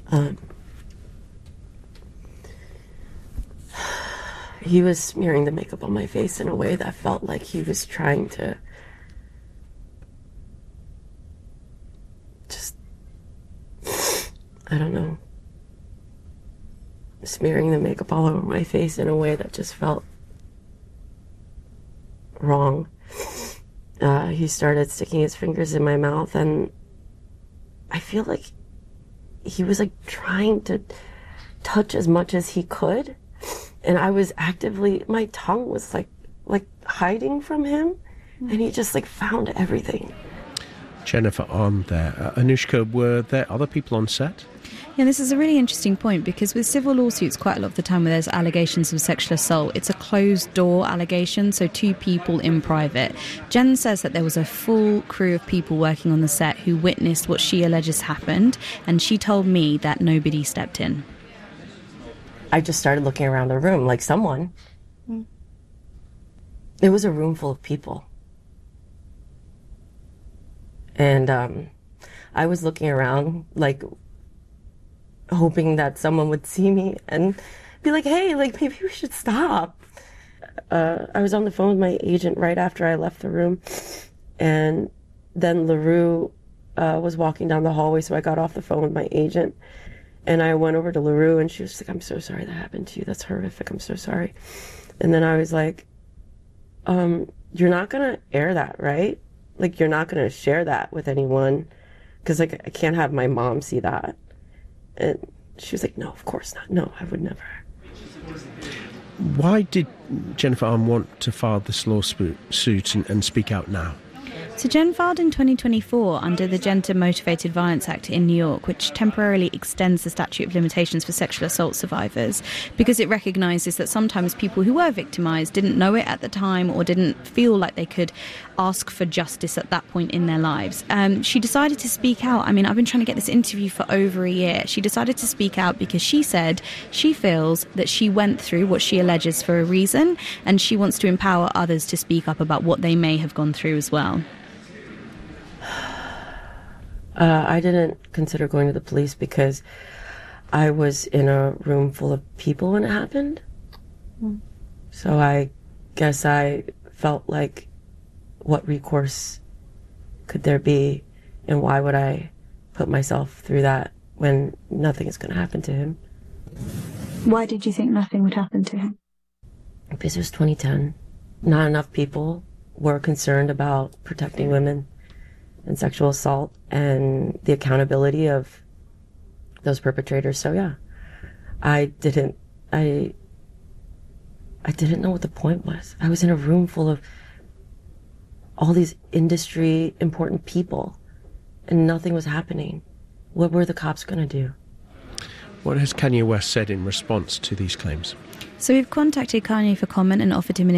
He was smearing the makeup on my face in a way that felt like he was trying to just, I don't know, smearing the makeup all over my face in a way that just felt wrong. He started sticking his fingers in my mouth, and I feel like he was like trying to touch as much as he could, and I was actively, my tongue was like hiding from him, and he just like found everything. Jennifer Arm there. Anushka, were there other people on set? Yeah, this is a really interesting point, because with civil lawsuits, quite a lot of the time where there's allegations of sexual assault, it's a closed-door allegation, so two people in private. Jen says that there was a full crew of people working on the set who witnessed what she alleges happened, and she told me that nobody stepped in. I just started looking around the room like someone. It was a room full of people. And I was looking around like hoping that someone would see me and be like, hey, like maybe we should stop. I was on the phone with my agent right after I left the room, and then LaRue was walking down the hallway, so I got off the phone with my agent, and I went over to LaRue, and she was like, I'm so sorry that happened to you. That's horrific. I'm so sorry. And then I was like, you're not gonna air that, right? Like, you're not gonna share that with anyone, because like I can't have my mom see that. And she was like, no, of course not. No, I would never. Why did Jennifer Arm want to file this lawsuit and speak out now? So Jen filed in 2024 under the Gender Motivated Violence Act in New York, which temporarily extends the statute of limitations for sexual assault survivors, because it recognises that sometimes people who were victimised didn't know it at the time or didn't feel like they could ask for justice at that point in their lives. She decided to speak out. I mean, I've been trying to get this interview for over a year. She decided to speak out because she said she feels that she went through what she alleges for a reason, and she wants to empower others to speak up about what they may have gone through as well. I didn't consider going to the police because I was in a room full of people when it happened. So I guess I felt like, what recourse could there be, and why would I put myself through that when nothing is going to happen to him? Why did you think nothing would happen to him? Because it was 2010. Not enough people were concerned about protecting women and sexual assault and the accountability of those perpetrators. So yeah, I didn't know what the point was. I was in a room full of all these industry important people and nothing was happening. What were the cops going to do? What has Kanye West said in response to these claims? So we've contacted Kanye for comment and offered him an